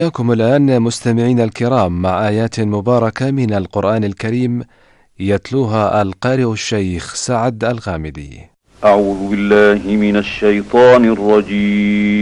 حياكم الآن مستمعين الكرام مع آيات مباركة من القرآن الكريم يتلوها القارئ الشيخ سعد الغامدي. أعوذ بالله من الشيطان الرجيم.